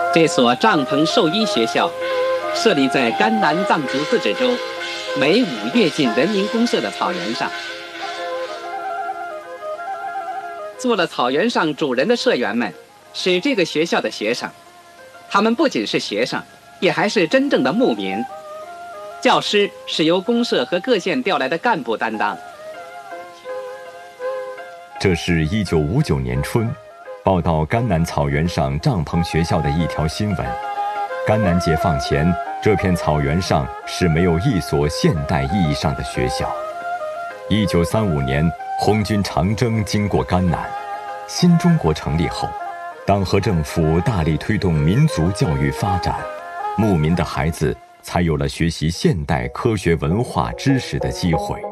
这所帐篷兽医学校设立在甘南藏族自治州梅武跃进人民公社的草原上。做了草原上主人的社员们是这个学校的学生，他们不仅是学生，也还是真正的牧民。教师是由公社和各县调来的干部担当。 这是1959年春报道甘南草原上帐篷学校的一条新闻。甘南解放前，这片草原上是没有一所现代意义上的学校。1935年，红军长征经过甘南，新中国成立后，党和政府大力推动民族教育发展，牧民的孩子才有了学习现代科学文化知识的机会。